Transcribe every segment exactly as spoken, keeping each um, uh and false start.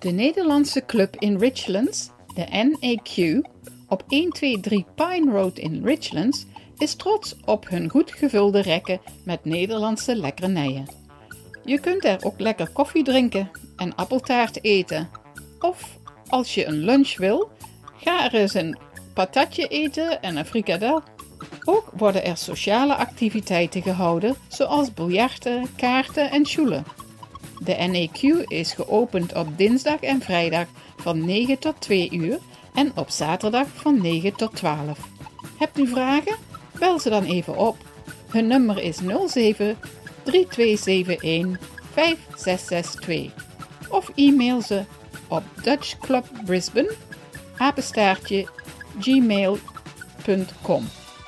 De Nederlandse club in Richlands, de N A Q, op honderdtweeëntwintig Pine Road in Richlands, is trots op hun goed gevulde rekken met Nederlandse lekkernijen. Je kunt er ook lekker koffie drinken en appeltaart eten. Of, als je een lunch wil, ga er eens een patatje eten en een frikadel. Ook worden er sociale activiteiten gehouden, zoals biljarten, kaarten en sjoelen. De N A Q is geopend op dinsdag en vrijdag van negen tot twee uur en op zaterdag van negen tot twaalf. Hebt u vragen? Bel ze dan even op. Hun nummer is nul zeven drie twee zeven een vijf zes zes twee of e-mail ze op dutchclubbrisbane apenstaartje gmail punt com.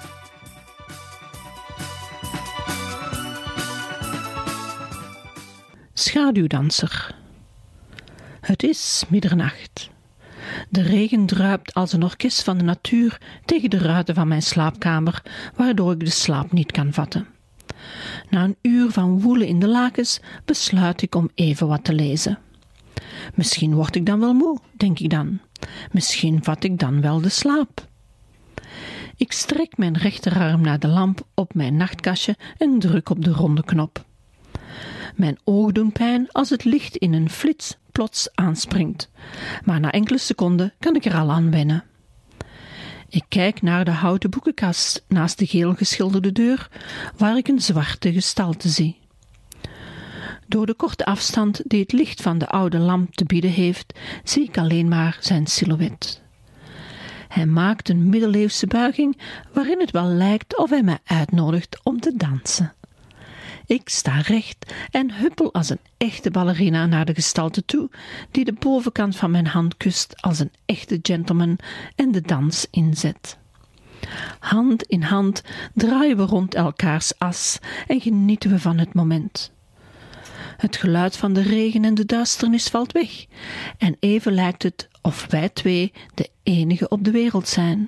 Schaduwdanser. Het is middernacht. De regen druipt als een orkest van de natuur tegen de ruiten van mijn slaapkamer, waardoor ik de slaap niet kan vatten. Na een uur van woelen in de lakens besluit ik om even wat te lezen. Misschien word ik dan wel moe, denk ik dan. Misschien vat ik dan wel de slaap. Ik strek mijn rechterarm naar de lamp op mijn nachtkastje en druk op de ronde knop. Mijn ogen doen pijn als het licht in een flits plots aanspringt, maar na enkele seconden kan ik er al aan wennen. Ik kijk naar de houten boekenkast naast de geel geschilderde deur, waar ik een zwarte gestalte zie. Door de korte afstand die het licht van de oude lamp te bieden heeft, zie ik alleen maar zijn silhouet. Hij maakt een middeleeuwse buiging waarin het wel lijkt of hij mij uitnodigt om te dansen. Ik sta recht en huppel als een echte ballerina naar de gestalte toe, die de bovenkant van mijn hand kust als een echte gentleman en de dans inzet. Hand in hand draaien we rond elkaars as en genieten we van het moment. Het geluid van de regen en de duisternis valt weg en even lijkt het of wij twee de enige op de wereld zijn.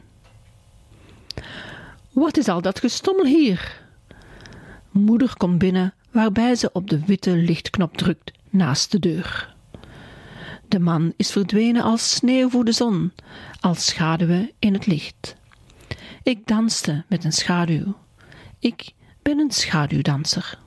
Wat is al dat gestommel hier? Moeder komt binnen, waarbij ze op de witte lichtknop drukt naast de deur. De man is verdwenen als sneeuw voor de zon, als schaduwen in het licht. Ik danste met een schaduw. Ik ben een schaduwdanser.